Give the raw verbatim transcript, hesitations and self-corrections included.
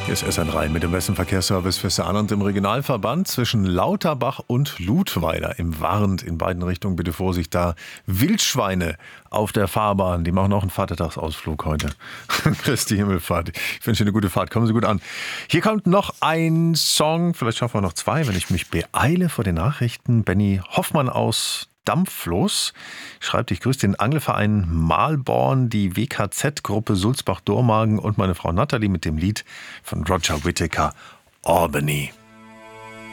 Hier ist S N drei mit dem besten Verkehrsservice für Saarland im Regionalverband zwischen Lauterbach und Ludweiler im Warnt in beiden Richtungen. Bitte Vorsicht, da Wildschweine auf der Fahrbahn. Die machen auch einen Vatertagsausflug heute. Christi Himmelfahrt. Ich wünsche eine gute Fahrt. Kommen Sie gut an. Hier kommt noch ein Song. Vielleicht schaffen wir noch zwei, wenn ich mich beeile vor den Nachrichten. Benny Hoffmann aus Dampflos schreibt, ich grüße den Angelverein Malborn, die W K Z-Gruppe Sulzbach-Dormagen und meine Frau Natalie mit dem Lied von Roger Whittaker, Albany.